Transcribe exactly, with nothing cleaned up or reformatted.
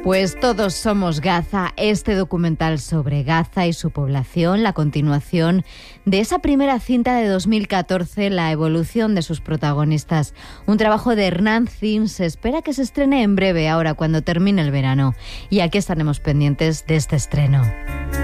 Pues Todos somos Gaza, este documental sobre Gaza y su población, la continuación de esa primera cinta de dos mil catorce, la evolución de sus protagonistas. Un trabajo de Hernán Zin, se espera que se estrene en breve, ahora cuando termine el verano. Y aquí estaremos pendientes de este estreno.